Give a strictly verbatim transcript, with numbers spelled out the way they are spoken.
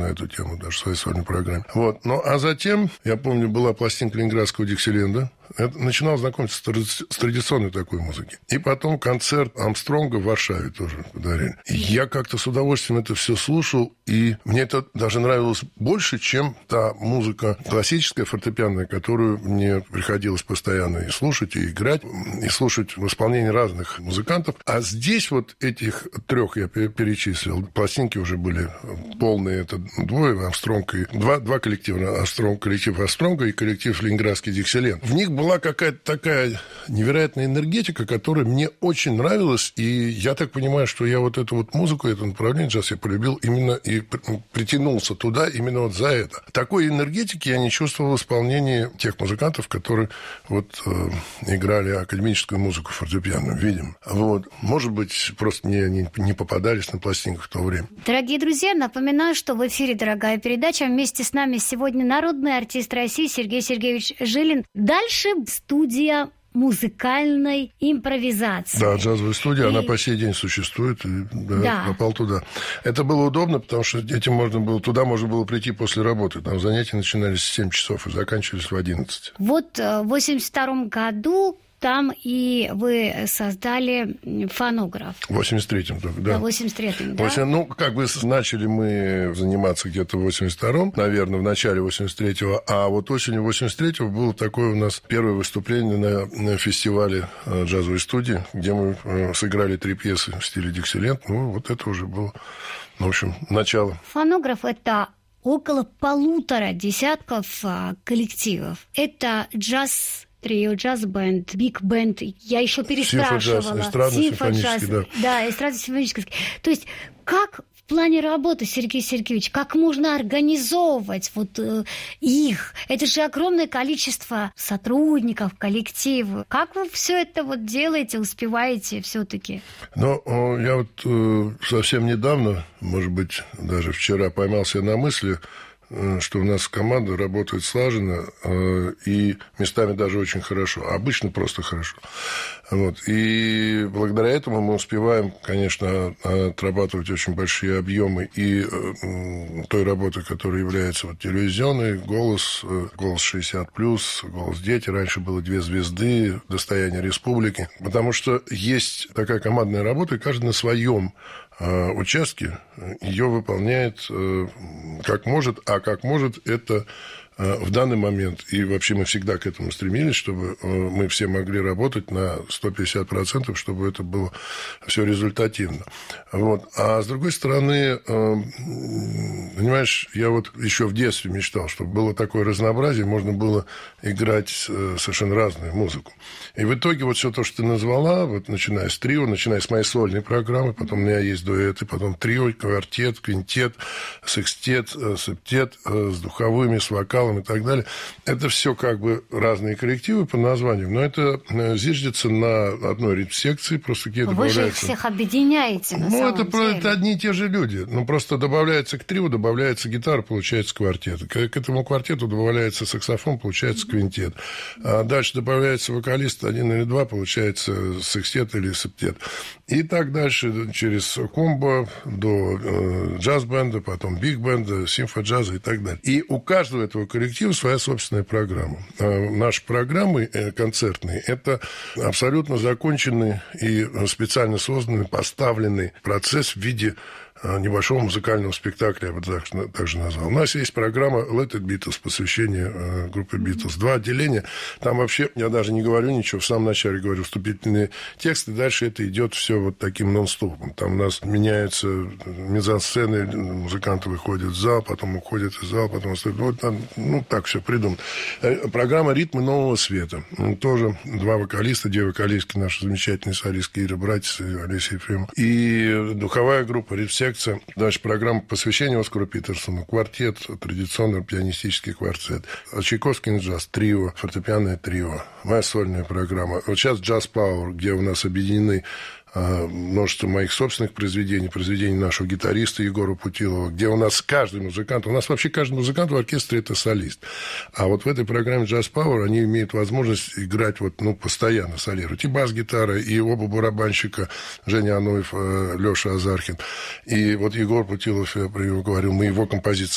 эту тему даже в своей сольной программе. Вот. Ну, а затем, я помню, была пластинка ленинградского Диксиленда. Это, начинал знакомиться с, с традиционной такой музыкой. И потом концерт Армстронга в Варшаве тоже подарили. И я как-то с удовольствием это все слушал, и мне это даже нравилось больше, чем та музыка классическая, фортепианная, которую мне приходилось постоянно и слушать, и играть, и слушать в исполнении разных музыкантов. А здесь вот этих трех я перечислил. Пластинки уже были полные. Это двое, Армстронг и... Два, два коллектива. Армстронг, коллектив Армстронга и коллектив ленинградский Диксиленд. В них была какая-то такая невероятная энергетика, которая мне очень нравилась, и я так понимаю, что я вот эту вот музыку, это направление джаз я полюбил именно и притянулся туда именно вот за это. Такой энергетики я не чувствовал в исполнении тех музыкантов, которые вот э, играли академическую музыку фортепианную, видим. Вот. Может быть, просто не, не, не попадались на пластинках в то время. Дорогие друзья, напоминаю, что в эфире «Дорогая передача». Вместе с нами сегодня народный артист России Сергей Сергеевич Жилин. Дальше студия музыкальной импровизации. Да, джазовая студия, и... она по сей день существует, и да, да. попал туда. Это было удобно, потому что этим можно было, туда можно было прийти после работы. Там занятия начинались в семь часов и заканчивались в одиннадцать. Вот в восемьдесят втором году там и вы создали фонограф. В восемьдесят третьем только, да. Да, в восемьдесят третьем, да. восемь, ну, как бы начали мы заниматься где-то в восемьдесят втором, наверное, в начале восемьдесят третьего, а вот осенью восемьдесят третьего было такое у нас первое выступление на, на фестивале джазовой студии, где мы сыграли три пьесы в стиле Диксиленд. Ну, вот это уже было, в общем, начало. Фонограф – это около полутора десятков коллективов. Это джаз трио, джаз-бенд, биг-бенд, я еще переспрашивала. Симфоджаз, эстрадно-симфонический, да. Да, эстрадно-симфонический. То есть как в плане работы, Сергей Сергеевич, как можно организовывать вот э, их? Это же огромное количество сотрудников, коллективов. Как вы все это вот делаете, успеваете все-таки? Ну, я вот э, совсем недавно, может быть, даже вчера поймался на мысли, что у нас команда работает слаженно э, и местами даже очень хорошо. Обычно просто хорошо. Вот. И благодаря этому мы успеваем, конечно, отрабатывать очень большие объемы и э, той работы, которая является вот, телевизионной, голос, э, голос шестьдесят плюс, голос дети. Раньше было две звезды, достояние республики. Потому что есть такая командная работа, и каждый на своем участки ее выполняет как может, а как может это в данный момент, и вообще мы всегда к этому стремились, чтобы мы все могли работать на сто пятьдесят процентов, чтобы это было все результативно. Вот. А с другой стороны, понимаешь, я вот еще в детстве мечтал, чтобы было такое разнообразие, можно было играть совершенно разную музыку. И в итоге вот все то, что ты назвала, вот начиная с трио, начиная с моей сольной программы, потом у меня есть дуэты, потом трио, квартет, квинтет, секстет, септет с духовыми, с вокалом и так далее. Это все как бы разные коллективы по названию, но это зиждется на одной ритм-секции, просто какие добавляются... Вы же их всех объединяете, на ну, самом это, деле. это одни и те же люди. Ну, просто добавляется к трио, добавляется гитара, получается квартет. К, к этому квартету добавляется саксофон, получается квинтет. А дальше добавляется вокалист один или два, получается секстет или септет. И так дальше через комбо до э, джаз-бенда, потом биг-бенда, симфоджаза и так далее. И у каждого этого коллектива своя собственная программа. А наши программы э, концертные – это абсолютно законченный и специально созданный, поставленный процесс в виде небольшого музыкального спектакля, я бы так, так же назвал. У нас есть программа Let It Beatles, посвящение э, группе Beatles. Два отделения. Там вообще, я даже не говорю ничего, в самом начале говорю вступительные тексты, дальше это идет все вот таким нон-стопом. Там у нас меняются мизансцены, музыканты выходят в зал, потом уходят из зала, потом... Вот там, ну, так все придумано. Программа «Ритмы нового света». Тоже два вокалиста, две вокалистки, наши замечательные солистки Ира Братис и Олеся Ефремова. И духовая группа «Ритм-секция». Дальше программа посвящения Оскару Питерсону, квартет, традиционный пианистический квартет, Чайковский джаз, трио, фортепианное трио, моя сольная программа. Вот сейчас «Джаз Пауэр», где у нас объединены множество моих собственных произведений, произведений нашего гитариста Егора Путилова, где у нас каждый музыкант, у нас вообще каждый музыкант в оркестре – это солист. А вот в этой программе «Джаз Пауэр» они имеют возможность играть вот, ну, постоянно, солировать. И бас-гитара, и оба барабанщика, Женя Аноев, Леша Азархин. И вот Егор Путилов, я про него говорил, мы его композиции